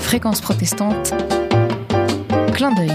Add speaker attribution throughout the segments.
Speaker 1: Fréquence protestante, clin d'œil.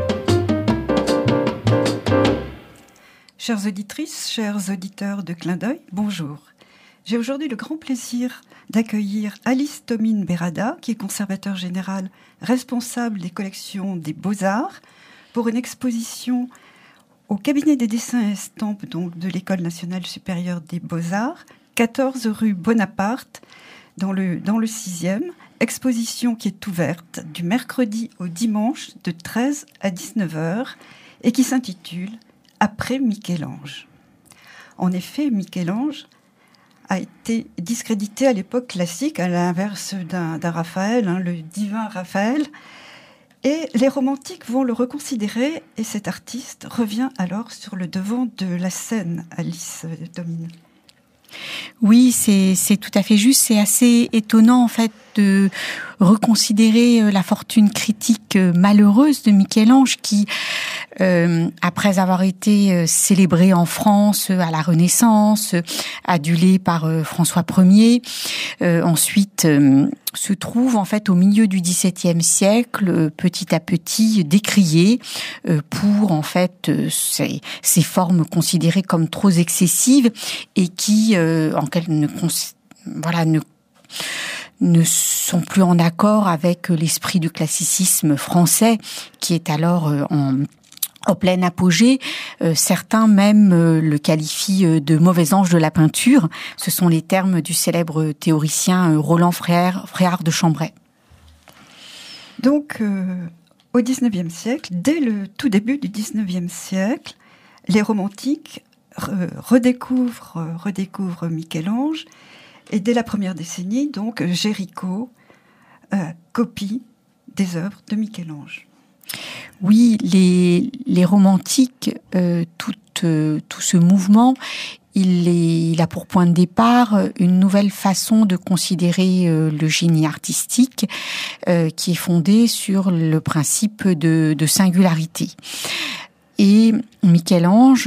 Speaker 2: Chères auditrices, chers auditeurs de Clin d'œil, bonjour. J'ai aujourd'hui le grand plaisir d'accueillir Alice Tomine Berada, qui est conservateur général responsable des collections des Beaux-Arts, pour une exposition au cabinet des dessins et estampes donc, de l'École nationale supérieure des Beaux-Arts, 14 rue Bonaparte, dans le 6e. Exposition qui est ouverte du mercredi au dimanche de 13 à 19h et qui s'intitule « Après Michel-Ange ». En effet, Michel-Ange a été discrédité à l'époque classique, à l'inverse d'un Raphaël, le divin Raphaël. Et les romantiques vont le reconsidérer et cet artiste revient alors sur le devant de la scène, Alice Tomine.
Speaker 3: Oui, c'est tout à fait juste. C'est assez étonnant en fait de reconsidérer la fortune critique malheureuse de Michel-Ange qui, après avoir été célébré en France à la Renaissance, adulé par François Ier, ensuite se trouve en fait au milieu du XVIIe siècle, petit à petit décrié pour en fait ces formes considérées comme trop excessives et qui ne sont plus en accord avec l'esprit du classicisme français qui est alors en plein apogée. Certains même le qualifient de mauvais ange de la peinture. Ce sont les termes du célèbre théoricien Roland Fréard de Chambray.
Speaker 2: Donc, au XIXe siècle, dès le tout début du XIXe siècle, les romantiques redécouvrent Michel-Ange. Et dès la première décennie, donc, Géricault copie des œuvres de Michel-Ange.
Speaker 3: Oui, les romantiques, tout ce mouvement, il a pour point de départ une nouvelle façon de considérer le génie artistique qui est fondée sur le principe de singularité. Et Michel-Ange,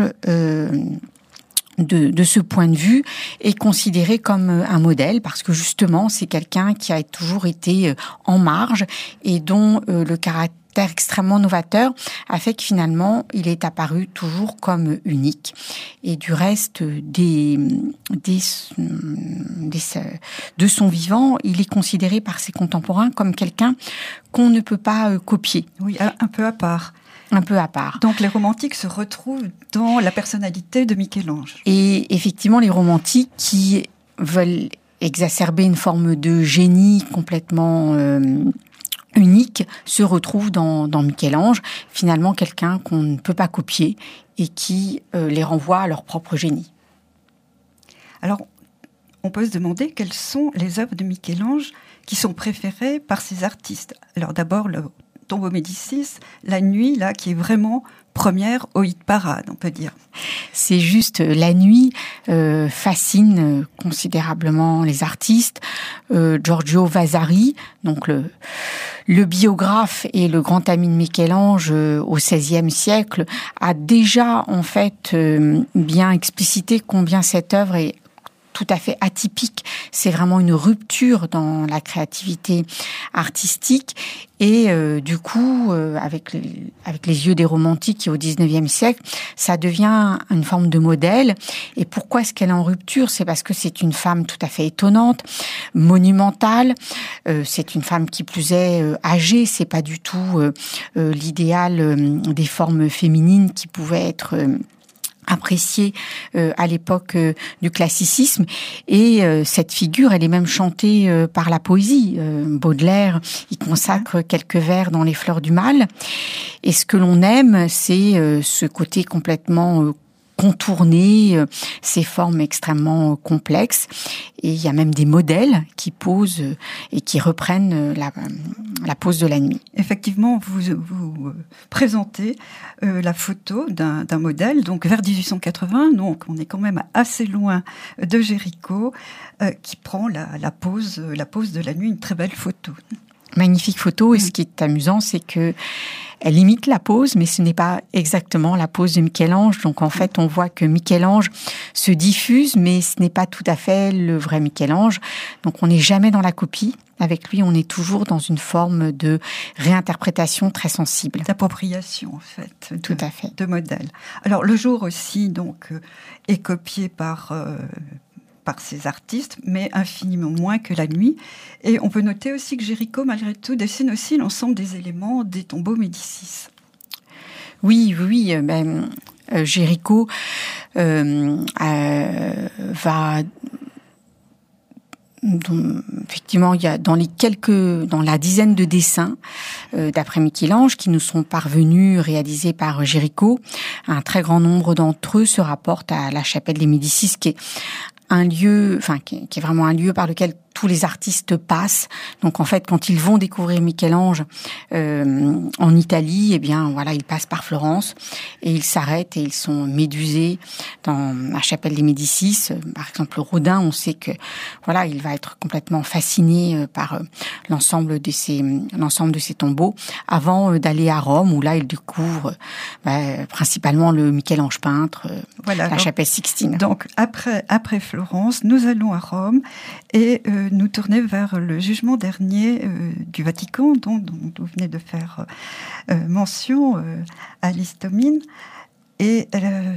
Speaker 3: de ce point de vue, est considéré comme un modèle parce que justement, c'est quelqu'un qui a toujours été en marge et dont le caractère extrêmement novateur a fait que finalement, il est apparu toujours comme unique. Et du reste, de son vivant, il est considéré par ses contemporains comme quelqu'un qu'on ne peut pas copier.
Speaker 2: Oui, un peu à part.
Speaker 3: Un peu à part.
Speaker 2: Donc les romantiques se retrouvent dans la personnalité de Michel-Ange.
Speaker 3: Et effectivement, les romantiques qui veulent exacerber une forme de génie complètement unique se retrouvent dans Michel-Ange, finalement quelqu'un qu'on ne peut pas copier et qui les renvoie à leur propre génie.
Speaker 2: Alors, on peut se demander quelles sont les œuvres de Michel-Ange qui sont préférées par ces artistes. Alors d'abord, le Tombeau Médicis, La Nuit, là, qui est vraiment première au hit parade, on peut dire.
Speaker 3: C'est juste, La Nuit fascine considérablement les artistes. Giorgio Vasari, donc le biographe et le grand ami de Michel-Ange au XVIe siècle, a déjà en fait bien explicité combien cette œuvre est tout à fait atypique. C'est vraiment une rupture dans la créativité artistique et du coup, avec les yeux des romantiques et au XIXe siècle, ça devient une forme de modèle. Et pourquoi est-ce qu'elle est en rupture ? C'est parce que c'est une femme tout à fait étonnante, monumentale. C'est une femme qui plus est âgée. C'est pas du tout l'idéal des formes féminines qui pouvaient être appréciée à l'époque du classicisme et cette figure elle est même chantée par la poésie. Baudelaire il consacre quelques vers dans Les Fleurs du Mal et ce que l'on aime c'est ce côté complètement contourner ces formes extrêmement complexes et il y a même des modèles qui posent et qui reprennent la pose de la nuit.
Speaker 2: Effectivement, vous présentez la photo d'un modèle, donc vers 1880, donc on est quand même assez loin de Géricault, qui prend la pose de la nuit, une très belle photo.
Speaker 3: Magnifique photo. Et ce qui est amusant, c'est que elle imite la pose, mais ce n'est pas exactement la pose de Michel-Ange. Donc en fait, on voit que Michel-Ange se diffuse, mais ce n'est pas tout à fait le vrai Michel-Ange. Donc on n'est jamais dans la copie. Avec lui, on est toujours dans une forme de réinterprétation très sensible.
Speaker 2: D'appropriation, en fait.
Speaker 3: Tout à fait.
Speaker 2: De modèle. Alors le jour aussi, donc, est copié par ces artistes, mais infiniment moins que la nuit. Et on peut noter aussi que Géricault, malgré tout, dessine aussi l'ensemble des éléments des tombeaux Médicis.
Speaker 3: Oui. Géricault va... effectivement, il y a dans la dizaine de dessins d'après Michel-Ange qui nous sont parvenus, réalisés par Géricault, un très grand nombre d'entre eux se rapportent à la chapelle des Médicis, qui est un lieu, qui est vraiment un lieu par lequel tous les artistes passent. Donc en fait, quand ils vont découvrir Michel-Ange en Italie, eh bien voilà, ils passent par Florence et ils s'arrêtent et ils sont médusés dans la chapelle des Médicis. Par exemple, Rodin, on sait que voilà, il va être complètement fasciné par l'ensemble de ces tombeaux avant d'aller à Rome, où là il découvre principalement le Michel-Ange peintre, la chapelle Sixtine.
Speaker 2: Donc après Florence, nous allons à Rome et nous tourner vers le jugement dernier du Vatican, dont vous venez de faire mention, Alice Thomine. Et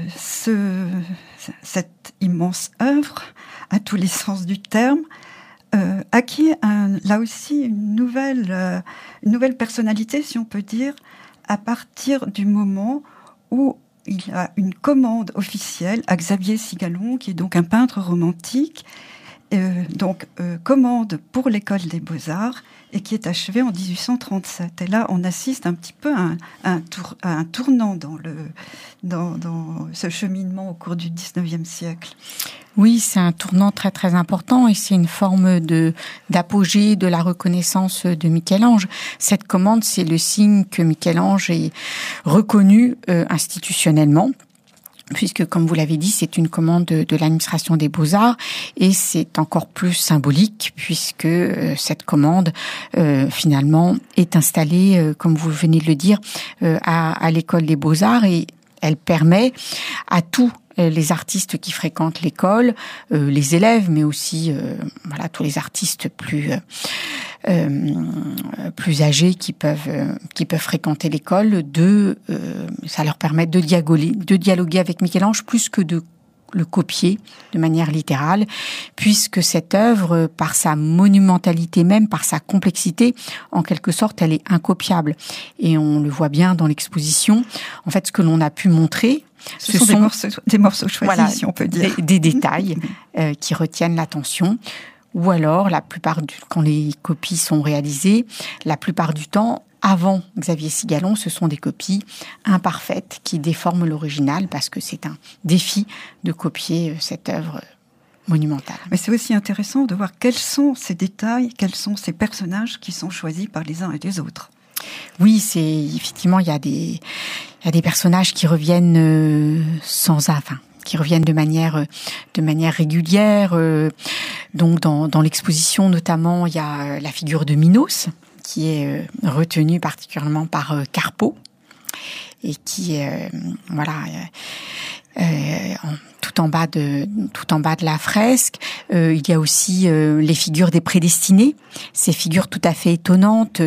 Speaker 2: cette immense œuvre, à tous les sens du terme, acquiert là aussi une nouvelle personnalité, si on peut dire, à partir du moment où il a une commande officielle à Xavier Cigalon, qui est donc un peintre romantique, commande pour l'école des Beaux-Arts et qui est achevée en 1837. Et là, on assiste un petit peu à un tournant dans ce cheminement au cours du 19e siècle.
Speaker 3: Oui, c'est un tournant très très important et c'est une forme d'apogée de la reconnaissance de Michel-Ange. Cette commande, c'est le signe que Michel-Ange est reconnu institutionnellement, puisque, comme vous l'avez dit, c'est une commande de l'administration des Beaux-Arts, et c'est encore plus symbolique, puisque cette commande, finalement, est installée, comme vous venez de le dire, à l'école des Beaux-Arts, et elle permet à tous les artistes qui fréquentent l'école, les élèves, mais aussi tous les artistes plus âgés qui peuvent fréquenter l'école, ça leur permet de dialoguer avec Michel-Ange plus que de le copier de manière littérale, puisque cette œuvre, par sa monumentalité même, par sa complexité, en quelque sorte, elle est incopiable. Et on le voit bien dans l'exposition. En fait, ce que l'on a pu montrer,
Speaker 2: ce sont des morceaux choisis, si on peut dire.
Speaker 3: Des détails qui retiennent l'attention. Ou alors, quand les copies sont réalisées, la plupart du temps, avant Xavier Cigalon, ce sont des copies imparfaites qui déforment l'original, parce que c'est un défi de copier cette œuvre monumentale.
Speaker 2: Mais c'est aussi intéressant de voir quels sont ces détails, quels sont ces personnages qui sont choisis par les uns et les autres.
Speaker 3: Oui, effectivement, il y a des personnages qui reviennent qui reviennent de manière régulière. Donc dans l'exposition notamment, il y a la figure de Minos qui est retenue particulièrement par Carpeaux et qui est tout en bas de la fresque. Il y a aussi les figures des prédestinés, ces figures tout à fait étonnantes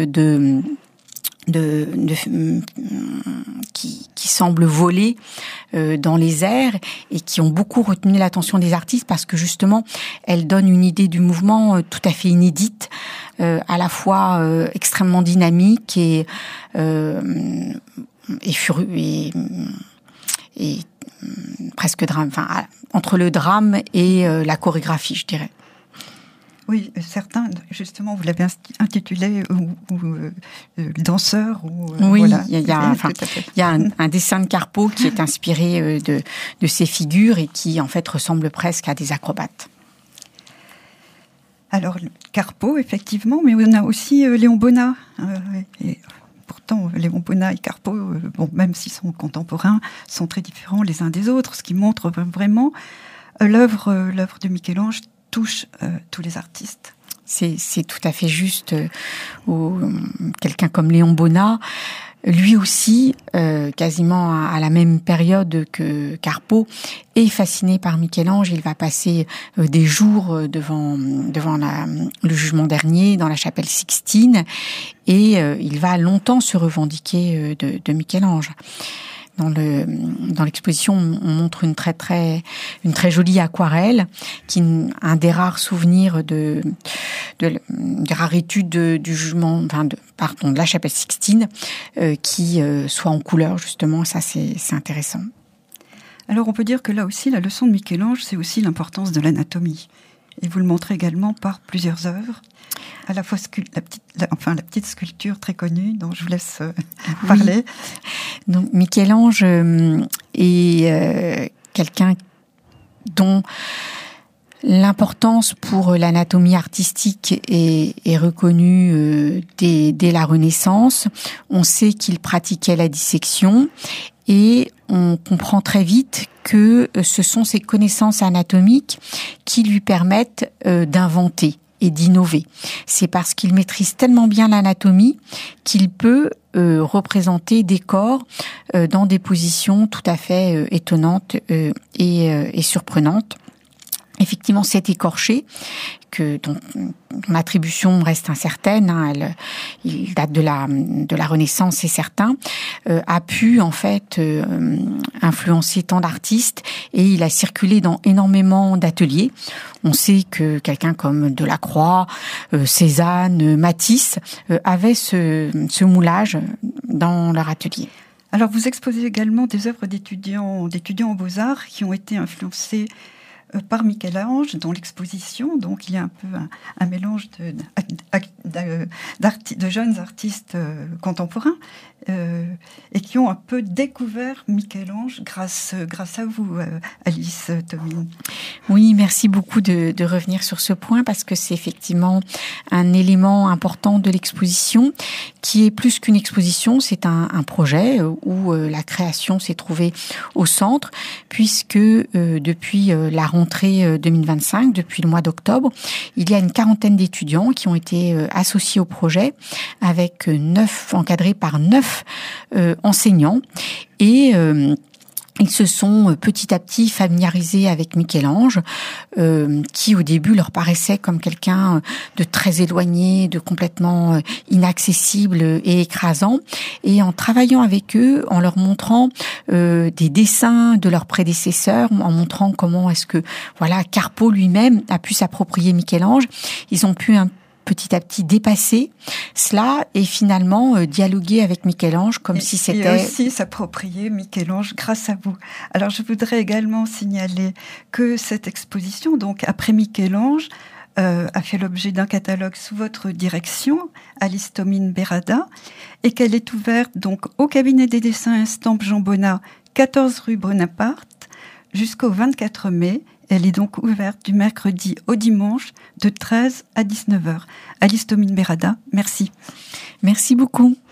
Speaker 3: qui semblent voler dans les airs et qui ont beaucoup retenu l'attention des artistes, parce que justement elles donnent une idée du mouvement tout à fait inédite, à la fois extrêmement dynamique et presque drame, entre le drame et la chorégraphie, je dirais.
Speaker 2: Oui, certains, justement, vous l'avez intitulé danseur.
Speaker 3: Oui, voilà. Il y a un dessin de Carpeaux qui est inspiré de ces figures et qui, en fait, ressemble presque à des acrobates.
Speaker 2: Alors, Carpeaux, effectivement, mais on a aussi Léon Bonnat. Et pourtant, Léon Bonnat et Carpeaux, même s'ils sont contemporains, sont très différents les uns des autres, ce qui montre vraiment l'œuvre de Michel-Ange touche tous les artistes.
Speaker 3: c'est tout à fait juste. Quelqu'un comme Léon Bonnat, lui aussi, quasiment à la même période que Carpeaux, est fasciné par Michel-Ange. Il va passer des jours devant le jugement dernier dans la chapelle Sixtine, et il va longtemps se revendiquer de Michel-Ange. Dans l'exposition, on montre une très jolie aquarelle, un des rares souvenirs de rare étude du jugement, de la chapelle Sixtine, qui soit en couleur justement. Ça, c'est intéressant.
Speaker 2: Alors, on peut dire que là aussi, la leçon de Michel-Ange, c'est aussi l'importance de l'anatomie. Et vous le montrez également par plusieurs œuvres. À la fois la petite sculpture très connue dont je vous laisse parler.
Speaker 3: Oui. Donc Michel-Ange est quelqu'un dont l'importance pour l'anatomie artistique est reconnue dès la Renaissance. On sait qu'il pratiquait la dissection et on comprend très vite que ce sont ses connaissances anatomiques qui lui permettent d'inventer et d'innover. C'est parce qu'il maîtrise tellement bien l'anatomie qu'il peut représenter des corps dans des positions tout à fait étonnantes et surprenantes. Effectivement, cet écorché, dont l'attribution reste incertaine, il date de la Renaissance, c'est certain, a pu en fait influencer tant d'artistes, et il a circulé dans énormément d'ateliers. On sait que quelqu'un comme Delacroix, Cézanne, Matisse avaient ce moulage dans leur atelier.
Speaker 2: Alors, vous exposez également des œuvres d'étudiants en beaux-arts qui ont été influencés par Michel-Ange dans l'exposition. Donc il y a un peu un mélange de jeunes artistes contemporains et qui ont un peu découvert Michel-Ange grâce à vous, Alice Thomine.
Speaker 3: Oui, merci beaucoup de revenir sur ce point, parce que c'est effectivement un élément important de l'exposition qui est plus qu'une exposition, c'est un projet où la création s'est trouvée au centre, puisque depuis la rentrée 2025, depuis le mois d'octobre, il y a une quarantaine d'étudiants qui ont été associés au projet, encadrés par 9 enseignants, et ils se sont petit à petit familiarisés avec Michel-Ange, qui au début leur paraissait comme quelqu'un de très éloigné, de complètement inaccessible et écrasant. Et en travaillant avec eux, en leur montrant des dessins de leurs prédécesseurs, en montrant comment est-ce que Carpeaux lui-même a pu s'approprier Michel-Ange, ils ont pu petit à petit dépasser cela et finalement dialoguer avec Michel-Ange comme si c'était...
Speaker 2: Et aussi s'approprier Michel-Ange grâce à vous. Alors je voudrais également signaler que cette exposition, donc après Michel-Ange, a fait l'objet d'un catalogue sous votre direction, Alice Thomine Berada, et qu'elle est ouverte donc au cabinet des dessins et estampes Jean Bonnat, 14 rue Bonaparte, jusqu'au 24 mai. Elle est donc ouverte du mercredi au dimanche de 13 à 19h. Alice Thomine Berada, merci.
Speaker 3: Merci beaucoup.